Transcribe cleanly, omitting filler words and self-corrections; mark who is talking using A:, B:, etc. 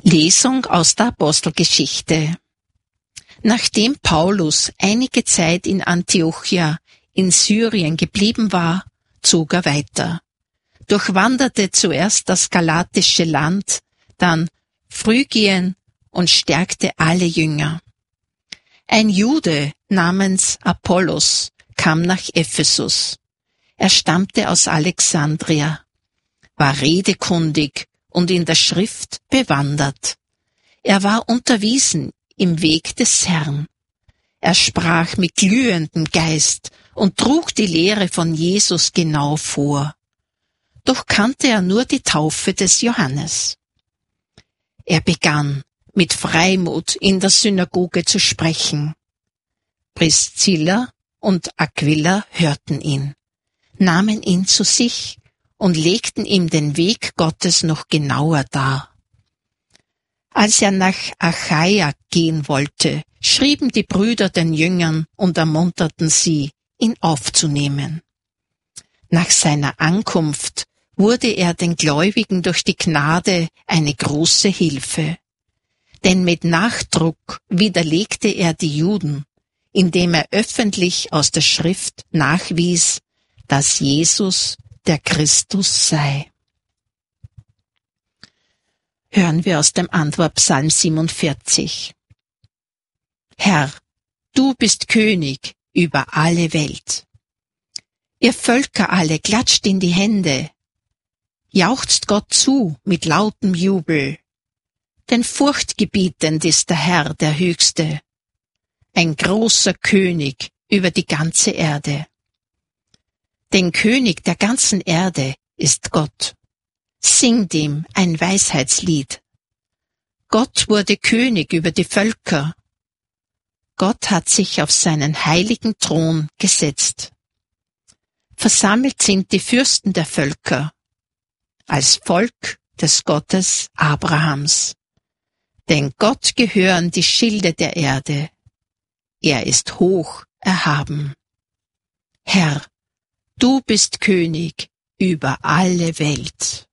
A: Lesung aus der Apostelgeschichte. Nachdem Paulus einige Zeit in Antiochia in Syrien geblieben war, zog er weiter, durchwanderte zuerst das galatische Land, dann Phrygien und stärkte alle Jünger. Ein Jude namens Apollos kam nach Ephesus. Er stammte aus Alexandria, war redekundig und in der Schrift bewandert. Er war unterwiesen im Weg des Herrn. Er sprach mit glühendem Geist und trug die Lehre von Jesus genau vor. Doch kannte er nur die Taufe des Johannes. Er begann, mit Freimut in der Synagoge zu sprechen. Priscilla und Aquila hörten ihn, nahmen ihn zu sich und legten ihm den Weg Gottes noch genauer dar. Als er nach Achaia gehen wollte, schrieben die Brüder den Jüngern und ermunterten sie, ihn aufzunehmen. Nach seiner Ankunft wurde er den Gläubigen durch die Gnade eine große Hilfe. Denn mit Nachdruck widerlegte er die Juden, indem er öffentlich aus der Schrift nachwies, dass Jesus der Christus sei. Hören wir aus dem Antwortpsalm 47. Herr, du bist König über alle Welt. Ihr Völker alle klatscht in die Hände, jauchzt Gott zu mit lautem Jubel. Denn furchtgebietend ist der Herr, der Höchste, ein großer König über die ganze Erde. Denn König der ganzen Erde ist Gott. Singt ihm ein Weisheitslied. Gott wurde König über die Völker. Gott hat sich auf seinen heiligen Thron gesetzt. Versammelt sind die Fürsten der Völker, als Volk des Gottes Abrahams. Denn Gott gehören die Schilde der Erde. Er ist hoch erhaben. Herr, du bist König über alle Welt.